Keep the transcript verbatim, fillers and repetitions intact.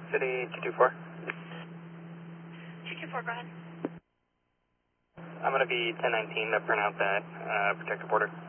City two two four. two two four, go ahead. I'm going to be ten nineteen to print out that uh, protective order.